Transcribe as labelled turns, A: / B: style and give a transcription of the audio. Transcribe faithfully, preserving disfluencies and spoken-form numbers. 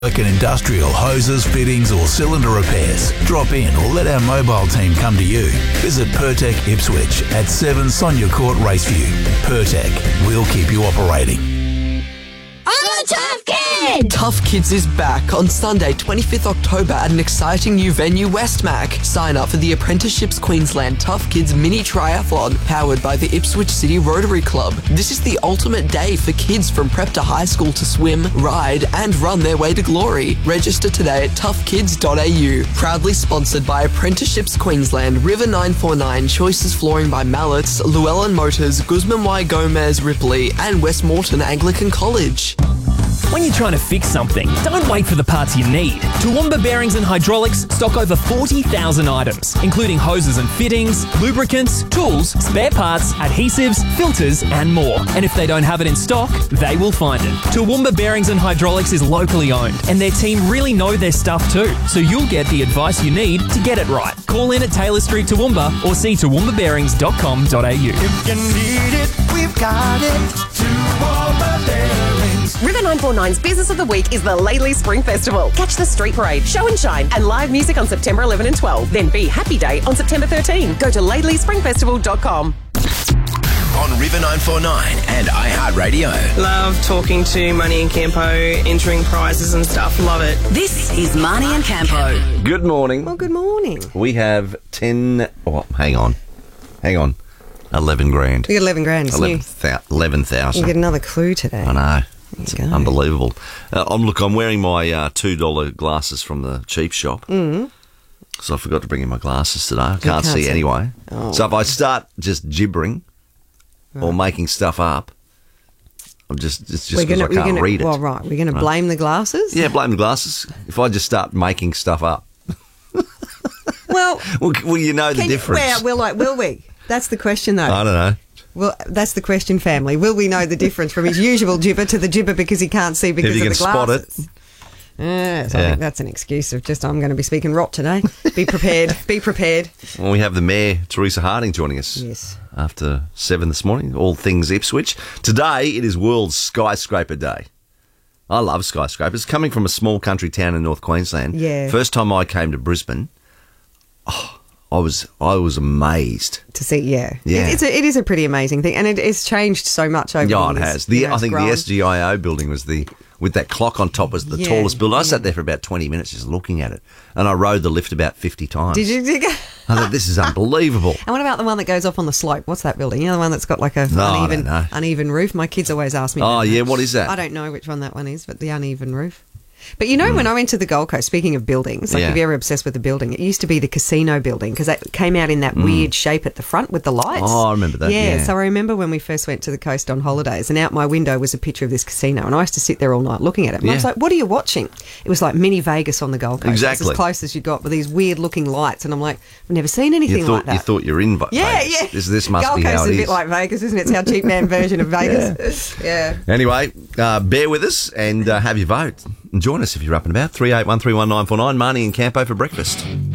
A: Work in industrial hoses, fittings or cylinder repairs. Drop in or let our mobile team come to you. Visit Pertec Ipswich at seven Sonia Court, Raceview. Pertec, we'll keep you operating.
B: I'm a tough kid!
C: Tough Kids is back on Sunday, twenty-fifth October at an exciting new venue, Westmac. Sign up for the Apprenticeships Queensland Tough Kids Mini Triathlon, powered by the Ipswich City Rotary Club. This is the ultimate day for kids from prep to high school to swim, ride and run their way to glory. Register today at tough kids dot a u. Proudly sponsored by Apprenticeships Queensland, River nine four nine, Choices Flooring by Mallets, Llewellyn Motors, Guzman Y Gomez Ripley and Westmoreton Anglican College.
D: When you're trying to fix something, don't wait for the parts you need. Toowoomba Bearings and Hydraulics stock over forty thousand items, including hoses and fittings, lubricants, tools, spare parts, adhesives, filters, and more. And if they don't have it in stock, they will find it. Toowoomba Bearings and Hydraulics is locally owned, and their team really know their stuff too, so you'll get the advice you need to get it right. Call in at Taylor Street Toowoomba or see toowoomba bearings dot com dot a u.
E: If you need it, we've got it. Toowoomba Bearings.
F: River nine four nine's Business of the Week is the Laidley Spring Festival. Catch the street parade, show and shine, and live music on September eleventh and twelfth. Then be Happy Day on September thirteenth. Go to laidley spring festival dot com.
G: On River nine four nine and iHeartRadio.
H: Love talking to Marnie and Campo, entering prizes and stuff. Love it.
B: This is Marnie and Campo.
I: Good morning.
F: Well, good morning.
I: We have ten... Oh, hang on. Hang on. eleven grand.
F: You get eleven grand, it's
I: eleven,
F: new.
I: thou- eleven thousand.
F: You get another clue today.
I: I know. It's
F: go.
I: unbelievable. Uh, I'm look. I'm wearing my uh, two dollar glasses from the cheap shop. Mm. So I forgot to bring in my glasses today. I can't,
F: can't
I: see,
F: see.
I: anyway.
F: Oh.
I: So if I start just gibbering
F: right.
I: or making stuff up, I'm just it's just
F: We're
I: because
F: gonna,
I: I
F: we're
I: can't
F: gonna,
I: read it.
F: Well, right. We're going to blame the glasses?
I: Yeah, blame the glasses. If I just start making stuff up,
F: Well,
I: well, well you know the
F: can you,
I: difference.
F: well, will, like, will we? That's the question, though.
I: I don't know.
F: Well, that's the question, family. Will we know the difference from his usual gibber to the gibber because he can't see because
I: If you
F: of
I: can
F: the
I: spot
F: glasses?
I: it.
F: Yes, I
I: Yeah.
F: think that's an excuse of just I'm going to be speaking rot today. Be prepared. Be prepared.
I: Well, we have the Mayor, Teresa Harding, joining us.
F: Yes.
I: After seven this morning, all things Ipswich. Today, it is World Skyscraper Day. I love skyscrapers. Coming from a small country town in North Queensland.
F: Yeah.
I: First time I came to Brisbane, oh, I was I was amazed.
F: To see, yeah.
I: Yeah.
F: It, it's a, it is a pretty amazing thing, and it, it's changed so much over
I: Yeah,
F: the
I: it
F: years.
I: has. The,
F: You know,
I: I
F: it's
I: think
F: grown.
I: the S G I O building was the, with that clock on top, was the
F: Yeah,
I: tallest building. I
F: yeah.
I: sat there for about twenty minutes just looking at it, and I rode the lift about fifty times.
F: Did you? Did you
I: I thought, this is unbelievable.
F: and what about the one that goes off on the slope? What's that building? You know, the one that's got like a
I: No, I
F: uneven,
I: don't know.
F: uneven roof? My kids always ask me.
I: Oh,
F: about
I: yeah,
F: that.
I: what is that?
F: I don't know which one that one is, but the uneven roof. But you know, when I went to the Gold Coast, speaking of buildings, like
I: Yeah.
F: if you're ever obsessed with the building, it used to be the casino building because it came out in that weird shape at the front with the lights.
I: Oh, I remember that, yeah.
F: So I remember when we first went to the coast on holidays, and out my window was a picture of this casino, and I used to sit there all night looking at it. And I was
I: Yeah.
F: like, "What are you watching?" It was like mini Vegas on the Gold Coast.
I: Exactly.
F: It's as close as you got with these weird looking lights, and I'm like, "I've never seen anything
I: You thought
F: like that."
I: you thought you're in Ve-
F: Yeah,
I: Vegas.
F: yeah.
I: This, this must
F: Gold
I: be
F: Coast
I: how
F: is
I: it
F: a bit
I: is.
F: like Vegas, isn't it? It's our cheap man version of Vegas. Yeah.
I: Anyway, uh, bear with us and uh, have your vote. And join us if you're up and about. three eight one three one nine four nine. Marnie and Campo for breakfast.